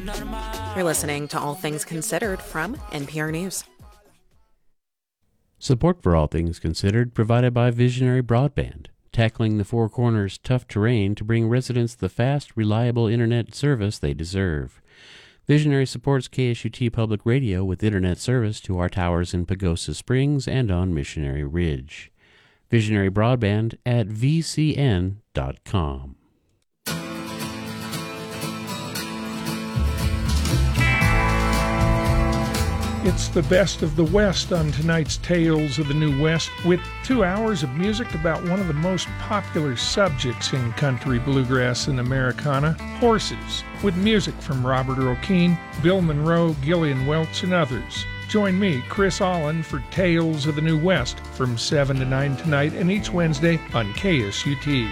You're listening to All Things Considered from NPR News. Support for All Things Considered provided by Visionary Broadband, tackling the Four Corners' tough terrain to bring residents the fast, reliable internet service they deserve. Visionary supports KSUT Public Radio with internet service to our towers in Pagosa Springs and on Missionary Ridge. Visionary Broadband at vcn.com. It's the best of the West on tonight's Tales of the New West, with 2 hours of music about one of the most popular subjects in country, bluegrass, and Americana, horses, with music from Robert Earl Keen, Bill Monroe, Gillian Welch, and others. Join me, Chris Allen, for Tales of the New West from 7 to 9 tonight and each Wednesday on KSUT.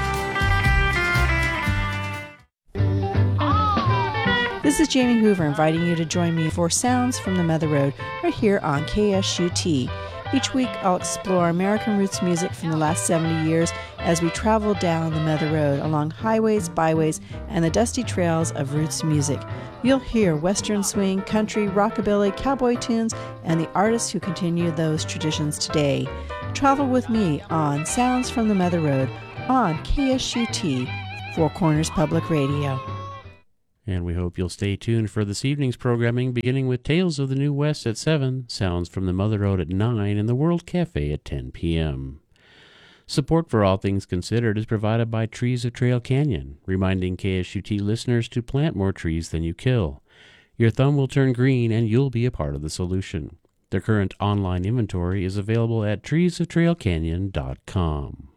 This is Jamie Hoover inviting you to join me for Sounds from the Mother Road right here on KSUT. Each week I'll explore American roots music from the last 70 years as we travel down the Mother Road along highways, byways, and the dusty trails of roots music. You'll hear Western swing, country, rockabilly, cowboy tunes, and the artists who continue those traditions today. Travel with me on Sounds from the Mother Road on KSUT, Four Corners Public Radio. And we hope you'll stay tuned for this evening's programming, beginning with Tales of the New West at 7, Sounds from the Mother Road at 9, and the World Cafe at 10 p.m. Support for All Things Considered is provided by Trees of Trail Canyon, reminding KSUT listeners to plant more trees than you kill. Your thumb will turn green and you'll be a part of the solution. Their current online inventory is available at treesoftrailcanyon.com.